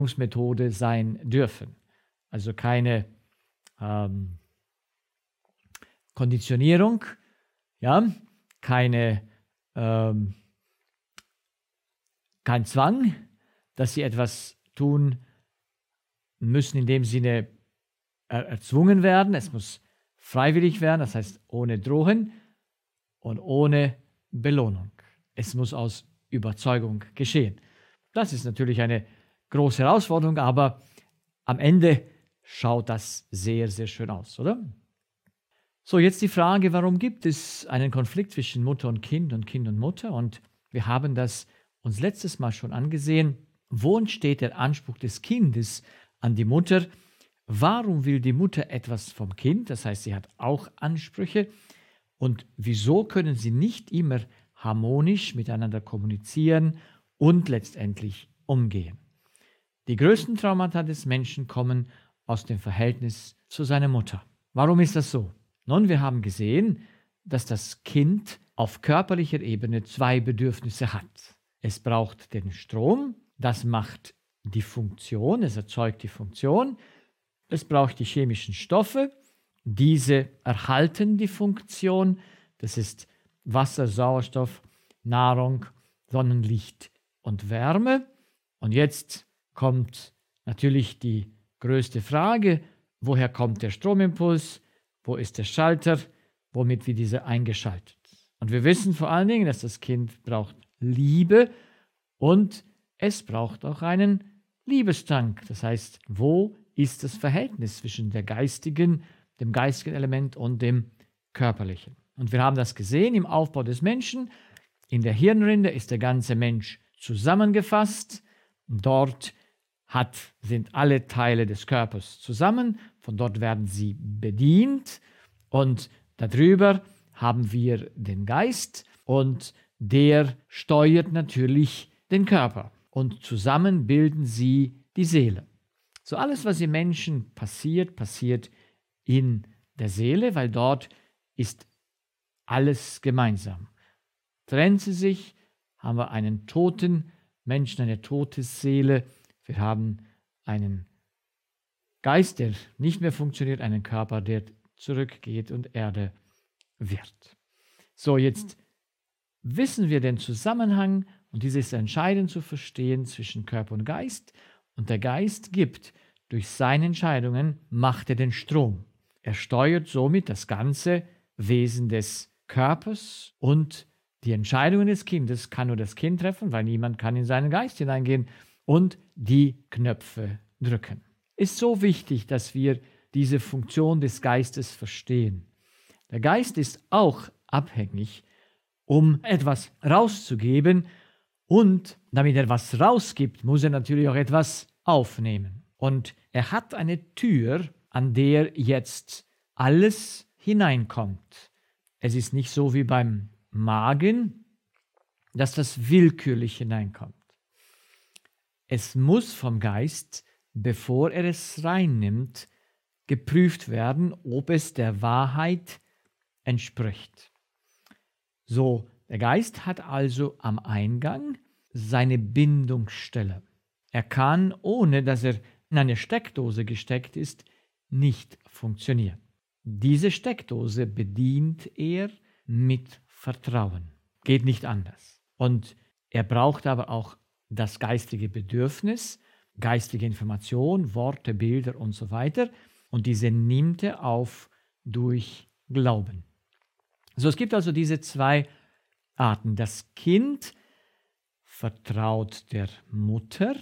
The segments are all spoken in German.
Methode sein dürfen. Also keine Konditionierung, ja, keine, kein Zwang, dass sie etwas tun müssen, in dem Sinne erzwungen werden. Es muss freiwillig werden, das heißt ohne Drohen und ohne Belohnung. Es muss aus Überzeugung geschehen. Das ist natürlich eine große Herausforderung, aber am Ende schaut das sehr, sehr schön aus, oder? So, jetzt die Frage, warum gibt es einen Konflikt zwischen Mutter und Kind und Mutter? Und wir haben das uns letztes Mal schon angesehen. Wo entsteht der Anspruch des Kindes an die Mutter? Warum will die Mutter etwas vom Kind? Das heißt, sie hat auch Ansprüche. Und wieso können sie nicht immer harmonisch miteinander kommunizieren und letztendlich umgehen? Die größten Traumata des Menschen kommen aus dem Verhältnis zu seiner Mutter. Warum ist das so? Nun, wir haben gesehen, dass das Kind auf körperlicher Ebene zwei Bedürfnisse hat. Es braucht den Strom, das macht die Funktion, es erzeugt die Funktion. Es braucht die chemischen Stoffe, diese erhalten die Funktion. Das ist Wasser, Sauerstoff, Nahrung, Sonnenlicht und Wärme. Und jetzt kommt natürlich die größte Frage, woher kommt der Stromimpuls, wo ist der Schalter, womit wird dieser eingeschaltet? Und wir wissen vor allen Dingen, dass das Kind braucht Liebe und es braucht auch einen Liebestank. Das heißt, wo ist das Verhältnis zwischen dem geistigen Element und dem körperlichen? Und wir haben das gesehen im Aufbau des Menschen. In der Hirnrinde ist der ganze Mensch zusammengefasst. Dort sind alle Teile des Körpers zusammen. Von dort werden sie bedient. Und darüber haben wir den Geist und der steuert natürlich den Körper. Und zusammen bilden sie die Seele. So alles, was im Menschen passiert, passiert in der Seele, weil dort ist alles gemeinsam. Trennt sie sich, haben wir einen toten Menschen, eine tote Seele. Wir haben einen Geist, der nicht mehr funktioniert, einen Körper, der zurückgeht und Erde wird. So, jetzt wissen wir den Zusammenhang und dieses ist entscheidend zu verstehen zwischen Körper und Geist. Und der Geist gibt durch seine Entscheidungen, macht er den Strom. Er steuert somit das ganze Wesen des Körpers und die Entscheidungen des Kindes kann nur das Kind treffen, weil niemand kann in seinen Geist hineingehen und die Knöpfe drücken. Ist so wichtig, dass wir diese Funktion des Geistes verstehen. Der Geist ist auch abhängig, um etwas rauszugeben und damit er was rausgibt, muss er natürlich auch etwas aufnehmen. Und er hat eine Tür, an der jetzt alles hineinkommt. Es ist nicht so wie beim Magen, dass das willkürlich hineinkommt. Es muss vom Geist, bevor er es reinnimmt, geprüft werden, ob es der Wahrheit entspricht. So, der Geist hat also am Eingang seine Bindungsstelle. Er kann, ohne dass er in eine Steckdose gesteckt ist, nicht funktionieren. Diese Steckdose bedient er mit Vertrauen. Geht nicht anders. Und er braucht aber auch das geistige Bedürfnis, geistige Information, Worte, Bilder und so weiter. Und diese nimmt er auf durch Glauben. So, es gibt also diese zwei Arten. Das Kind vertraut der Mutter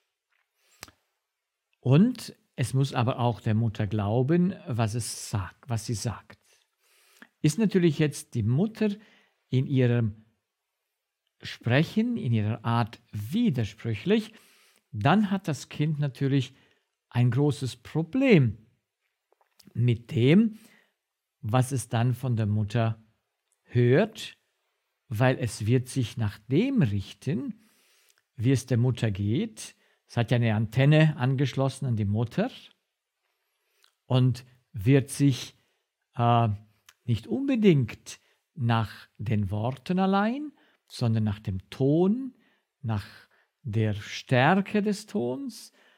und es muss aber auch der Mutter glauben, was sie sagt. Ist natürlich jetzt die Mutter in ihrem Sprechen, in ihrer Art widersprüchlich, dann hat das Kind natürlich ein großes Problem mit dem, was es dann von der Mutter hört, weil es wird sich nach dem richten, wie es der Mutter geht. Es hat ja eine Antenne angeschlossen an die Mutter und wird sich nicht unbedingt nach den Worten allein, sondern nach dem Ton, nach der Stärke des Tons